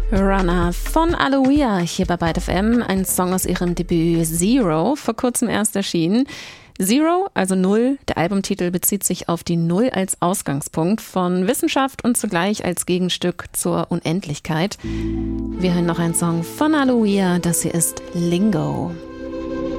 Runner von Aloia hier bei Byte FM, ein Song aus ihrem Debüt Zero, vor kurzem erst erschienen. Zero, also Null, der Albumtitel bezieht sich auf die Null als Ausgangspunkt von Wissenschaft und zugleich als Gegenstück zur Unendlichkeit. Wir hören noch einen Song von Aloia, das hier ist Lingo.